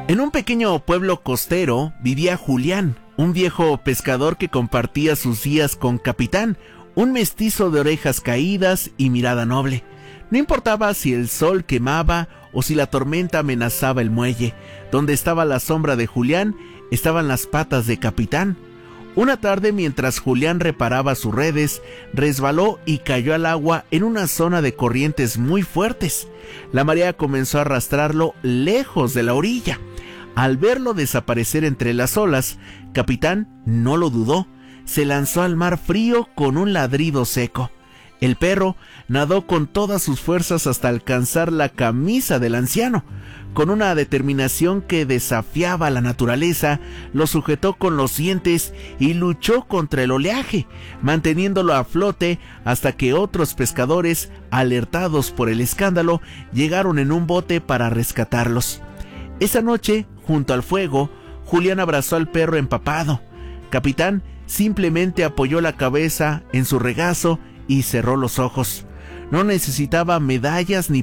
En un pequeño pueblo costero vivía Julián, un viejo pescador que compartía sus días con Capitán, un mestizo de orejas caídas y mirada noble. No importaba si el sol quemaba o si la tormenta amenazaba el muelle. Donde estaba la sombra de Julián, estaban las patas de Capitán. Una tarde, mientras Julián reparaba sus redes, resbaló y cayó al agua en una zona de corrientes muy fuertes. La marea comenzó a arrastrarlo lejos de la orilla. Al verlo desaparecer entre las olas, Capitán no lo dudó. Se lanzó al mar frío con un ladrido seco. El perro nadó con todas sus fuerzas hasta alcanzar la camisa del anciano. Con una determinación que desafiaba a la naturaleza, lo sujetó con los dientes y luchó contra el oleaje, manteniéndolo a flote hasta que otros pescadores, alertados por el escándalo, llegaron en un bote para rescatarlos. Esa noche, junto al fuego, Julián abrazó al perro empapado. Capitán simplemente apoyó la cabeza en su regazo y cerró los ojos. No necesitaba medallas ni